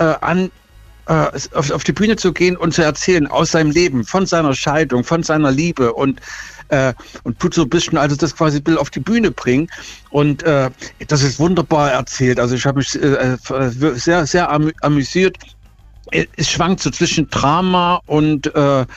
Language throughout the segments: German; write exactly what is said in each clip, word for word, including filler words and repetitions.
äh, an, äh, auf, auf die Bühne zu gehen und zu erzählen aus seinem Leben, von seiner Scheidung, von seiner Liebe und äh, und tut so ein bisschen, also das quasi Bild auf die Bühne bringen. Und äh, das ist wunderbar erzählt. Also ich habe mich äh, sehr, sehr amü amüsiert. Es schwankt so zwischen Drama und äh, äh,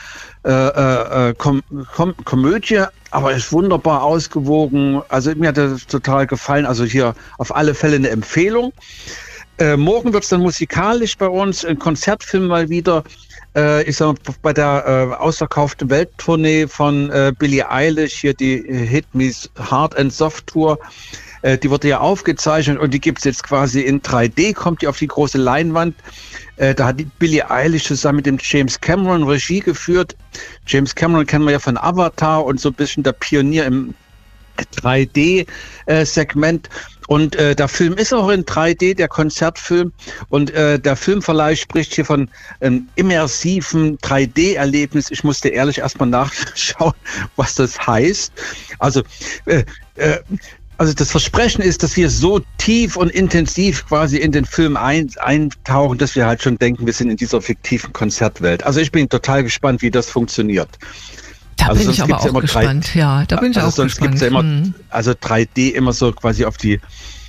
äh, Kom Kom Komödie, aber ist wunderbar ausgewogen. Also mir hat das total gefallen. Also hier auf alle Fälle eine Empfehlung. Äh, morgen wird es dann musikalisch bei uns, ein Konzertfilm mal wieder. Äh, ich sag mal, bei der äh, ausverkauften Welttournee von äh, Billie Eilish, hier die äh, Hit Me Hard and Soft Tour. Äh, die wurde ja aufgezeichnet und die gibt es jetzt quasi in drei D, kommt die auf die große Leinwand. Äh, da hat die Billie Eilish zusammen mit dem James Cameron Regie geführt. James Cameron kennen wir ja von Avatar und so ein bisschen der Pionier im drei D-Segment. Und äh, der Film ist auch in drei D, der Konzertfilm. Und äh, der Filmverleih spricht hier von einem immersiven drei D-Erlebnis. Ich musste ehrlich erstmal nachschauen, was das heißt. Also, äh, äh, also das Versprechen ist, dass wir so tief und intensiv quasi in den Film ein, eintauchen, dass wir halt schon denken, wir sind in dieser fiktiven Konzertwelt. Also ich bin total gespannt, wie das funktioniert. Da also bin ich aber auch ja gespannt, drei, ja, da bin ich also auch sonst gespannt. Gibt's ja immer, hm. also drei D immer so quasi auf die,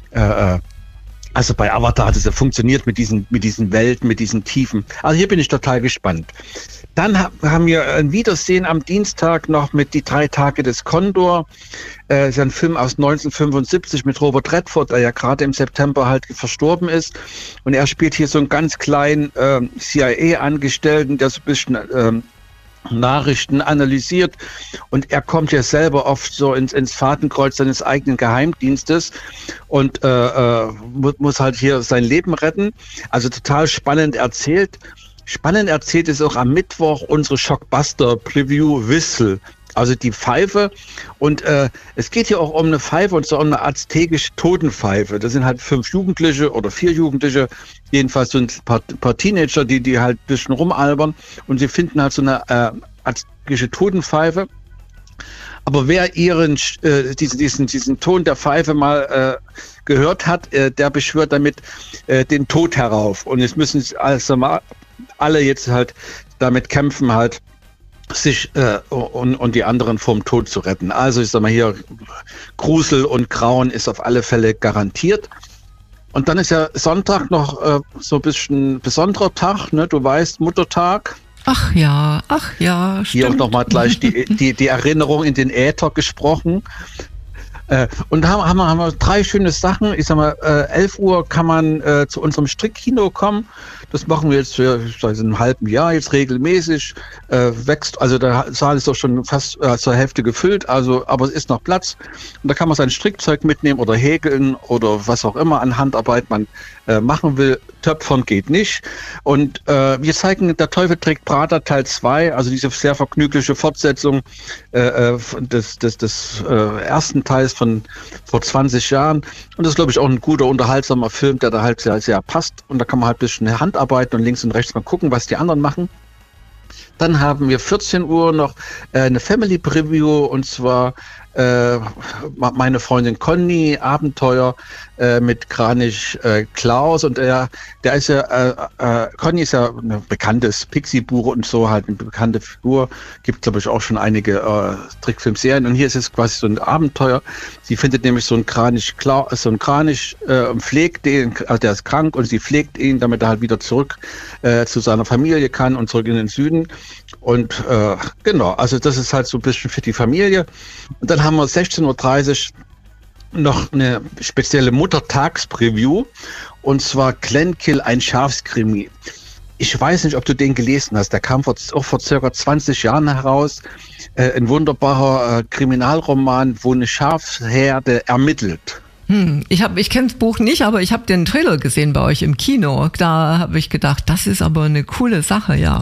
äh, also bei Avatar hat es ja funktioniert mit diesen, mit diesen Welten, mit diesen Tiefen. Also hier bin ich total gespannt. Dann ha haben wir ein Wiedersehen am Dienstag noch mit Die drei Tage des Kondor. Äh, ist ein Film aus neunzehnhundertfünfundsiebzig mit Robert Redford, der ja gerade im September halt verstorben ist. Und er spielt hier so einen ganz kleinen äh, C I A-Angestellten, der so ein bisschen äh, Nachrichten analysiert, und er kommt ja selber oft so ins, ins Fadenkreuz seines eigenen Geheimdienstes und äh, äh, muss halt hier sein Leben retten. Also total spannend erzählt. Spannend erzählt ist auch am Mittwoch unsere Shockbuster-Preview Whistle, also die Pfeife. Und äh, es geht hier auch um eine Pfeife, und zwar um eine aztekische Totenpfeife. Das sind halt fünf Jugendliche oder vier Jugendliche, jedenfalls so ein paar, paar Teenager, die, die halt ein bisschen rumalbern, und sie finden halt so eine äh, aztekische Totenpfeife. Aber wer ihren äh, diesen, diesen, diesen Ton der Pfeife mal äh, gehört hat, äh, der beschwört damit äh, den Tod herauf. Und jetzt müssen also mal alle jetzt halt damit kämpfen, halt sich äh, und, und die anderen vom Tod zu retten. Also ich sag mal hier, Grusel und Grauen ist auf alle Fälle garantiert. Und dann ist ja Sonntag noch äh, so ein bisschen besonderer Tag, ne? Du weißt, Muttertag. Ach ja, ach ja, stimmt. Hier auch nochmal gleich die, die, die Erinnerung in den Äther gesprochen. Äh, und da haben, haben, wir, haben wir drei schöne Sachen. Ich sag mal, äh, elf Uhr kann man äh, zu unserem Strickkino kommen. Das machen wir jetzt für seit einem halben Jahr jetzt regelmäßig. Äh, wächst, also der Saal ist doch schon fast äh, zur Hälfte gefüllt, also, aber es ist noch Platz. Und da kann man sein Strickzeug mitnehmen oder häkeln oder was auch immer an Handarbeit man äh, machen will. Töpfern geht nicht. Und äh, wir zeigen Der Teufel trägt Prada Teil zwei, also diese sehr vergnügliche Fortsetzung äh, des, des, des äh, ersten Teils von vor zwanzig Jahren. Und das ist, glaube ich, auch ein guter, unterhaltsamer Film, der da halt sehr, sehr passt. Und da kann man halt ein bisschen Handarbeiten und links und rechts mal gucken, was die anderen machen. Dann haben wir vierzehn Uhr noch äh, eine Family Preview, und zwar äh, meine Freundin Conny, Abenteuer äh, mit Kranich äh, Klaus, und er, der ist ja, äh, äh, Conny ist ja ein bekanntes Pixie-Buch und so, halt eine bekannte Figur, gibt glaube ich auch schon einige äh, Trickfilmserien, und hier ist es quasi so ein Abenteuer. Sie findet nämlich so einen Kranich Klaus, so einen Kranich äh, und pflegt den, also der ist krank, und sie pflegt ihn, damit er halt wieder zurück äh, zu seiner Familie kann und zurück in den Süden. Und äh, genau, also das ist halt so ein bisschen für die Familie. Und dann haben wir sechzehn Uhr dreißig noch eine spezielle Muttertags-Preview, und zwar Glenkill, ein Schafskrimi. Ich weiß nicht, ob du den gelesen hast. Der kam vor, auch vor circa zwanzig Jahren heraus. Äh, ein wunderbarer äh, Kriminalroman, wo eine Schafsherde ermittelt. Hm, ich hab, ich kenne das Buch nicht, aber ich habe den Trailer gesehen bei euch im Kino. Da habe ich gedacht, das ist aber eine coole Sache, ja.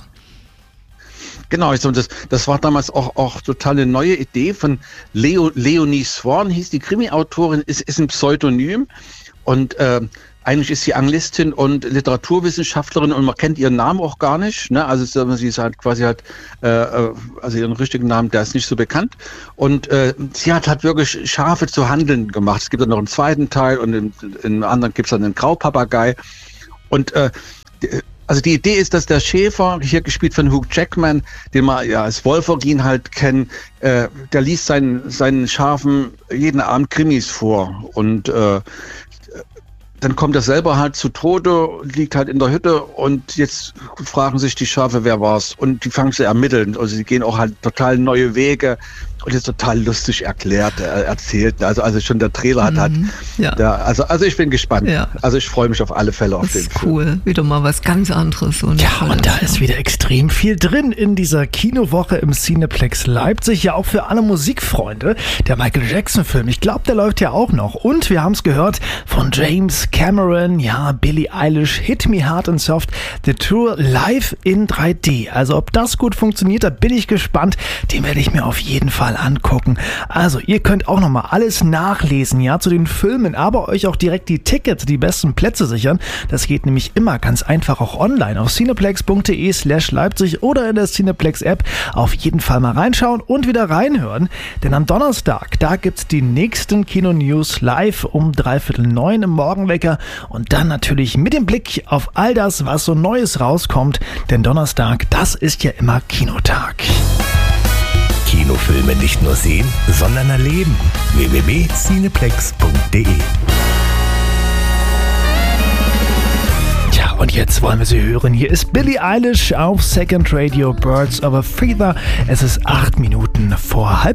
Genau, also das, das war damals auch, auch total eine neue Idee von Leo, Leonie Swan, hieß die Krimi-Autorin, ist, ist ein Pseudonym, und äh, eigentlich ist sie Anglistin und Literaturwissenschaftlerin, und man kennt ihren Namen auch gar nicht, ne? Also sie ist halt quasi halt, äh, also ihren richtigen Namen, der ist nicht so bekannt, und äh, sie hat halt wirklich Schafe zu Handeln gemacht. Es gibt dann noch einen zweiten Teil, und im, im anderen gibt es dann einen Graupapagei, und äh, Also die Idee ist, dass der Schäfer, hier gespielt von Hugh Jackman, den man ja als Wolverine halt kennt, äh, der liest seinen, seinen Schafen jeden Abend Krimis vor. Und äh, dann kommt er selber halt zu Tode, liegt halt in der Hütte und jetzt fragen sich die Schafe, wer war's? Und die fangen zu ermitteln. Also sie gehen auch halt total neue Wege und ist total lustig erklärt, äh, erzählt. Also, also schon der Trailer hat, hat Mhm, ja. der, also, also ich bin gespannt. Ja. Also ich freue mich auf alle Fälle auf Das den ist Film. cool. Wieder mal was ganz anderes. Und Ja, Tolles, und da ja. ist wieder extrem viel drin in dieser Kinowoche im Cineplex Leipzig. Ja, auch für alle Musikfreunde. Der Michael Jackson-Film, ich glaube, der läuft ja auch noch. Und wir haben es gehört von James Cameron, ja, Billie Eilish, Hit Me Hard and Soft, The Tour live in drei D. Also ob das gut funktioniert, da bin ich gespannt. Den werde ich mir auf jeden Fall angucken. Also ihr könnt auch nochmal alles nachlesen, ja, zu den Filmen, aber euch auch direkt die Tickets, die besten Plätze sichern. Das geht nämlich immer ganz einfach auch online auf cineplex.de slash Leipzig oder in der Cineplex-App. Auf jeden Fall mal reinschauen und wieder reinhören, denn am Donnerstag, da gibt's die nächsten Kino-News live um dreiviertel neun im Morgenwecker und dann natürlich mit dem Blick auf all das, was so Neues rauskommt, denn Donnerstag, das ist ja immer Kinotag. Kinofilme nicht nur sehen, sondern erleben. w w w punkt cineplex punkt de Tja, und jetzt wollen wir sie hören. Hier ist Billie Eilish auf Second Radio, Birds of a Feather. Es ist acht Minuten vor halb